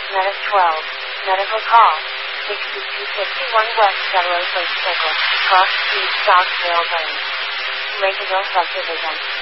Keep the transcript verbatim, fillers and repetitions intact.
Medic twelve. Medical call. sixty-two fifty-one West Federal Place Circle. Cross Street, Stockdale, Lane. Reginald Subdivision.